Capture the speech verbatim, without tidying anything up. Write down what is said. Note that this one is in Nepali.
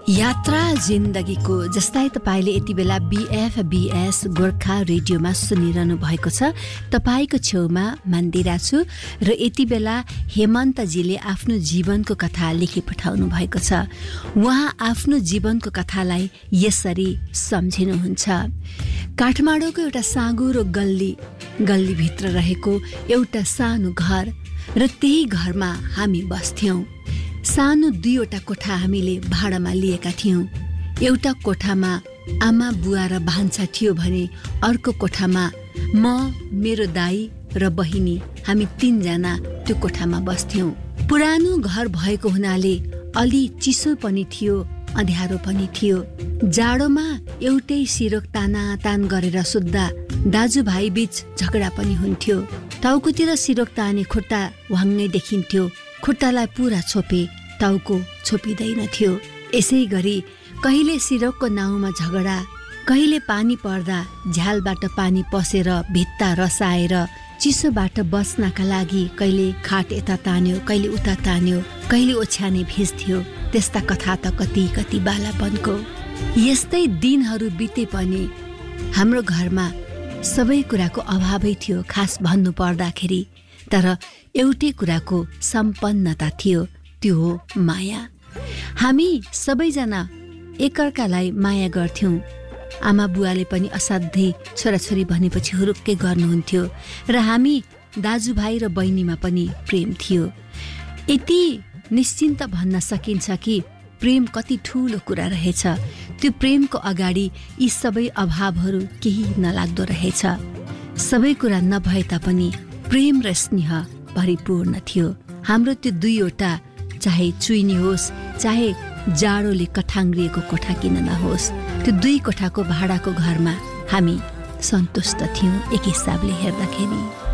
यात्रा जिन्दगीको जस्तै तपाईले यति बेला बीएफबीएस गोर्खा रेडियोमा सुनिरहनु भएको छ। तपाईको छेउमा मन्दिरा छु र यति बेला हेमन्तजीले आफ्नो जीवनको कथा लेखि पठाउनु भएको छ। उहाँ आफ्नो जीवनको कथालाई यसरी सम्झिनुहुन्छ। काठमाडौँको एउटा साँगुरो गल्ली गल्लीभित्र रहेको एउटा सानो घर र त्यही घरमा हामी बस्थ्यौं। सानो दुईवटा कोठा हामीले भाडामा लिएका थियौं। एउटा कोठामा आमा बुवा र भान्सा थियो भने अर्को कोठामा म, मेरो दाई र बहिनी हामी तीनजना त्यो कोठामा बस्थ्यौं। पुरानो घर भएको हुनाले अलि चिसो पनि थियो, अँध्यारो पनि थियो। जाडोमा एउटै सिरोक ताना तान गरेर सुत्दा दाजुभाइ बीच झगडा पनि हुन्थ्यो। टाउकोतिर सिरोक ताने खुट्टा वाङ्गै देखिन्थ्यो। खुट्टालाई पुरा छोपे टाउको छोपिँदैन थियो। यसै गरी कहिले सिरोकको नाउँमा झगडा, कहिले पानी पर्दा झ्यालबाट पानी पसेर भित्ता रसाएर चिसोबाट बच्नका लागि कहिले खाट यता तान्यो, कहिले उता तान्यो, कहिले ओछ्याने भिज्थ्यो। त्यस्ता कथा त कति कति बालापनको। यस्तै दिनहरू बिते पनि हाम्रो घरमा सबै कुराको अभावै थियो खास भन्नु पर्दाखेरि। तर एउटै कुराको सम्पन्नता थियो, त्यो हो माया। हामी सबैजना एकअर्कालाई माया गर्थ्यौं। आमा बुवाले पनि असाध्यै छोराछोरी भनेपछि हुरुक्कै गर्नुहुन्थ्यो र हामी दाजुभाइ र बहिनीमा पनि प्रेम थियो। यति निश्चिन्त भन्न सकिन्छ कि प्रेम कति ठूलो कुरा रहेछ। त्यो प्रेमको अगाडि यी सबै अभावहरू केही नलाग्दो रहेछ। सबै कुरा नभए तापनि प्रेम र स्नेह परिपूर्ण थियो। हाम्रो त्यो दुईवटा, चाहे चुइनी होस् चाहे जाडोले कठाङ्ग्रिएको कोठा किन नहोस्, त्यो दुई कोठाको भाडाको घरमा हामी सन्तुष्ट थियौं एक हिसाबले हेर्दाखेरि।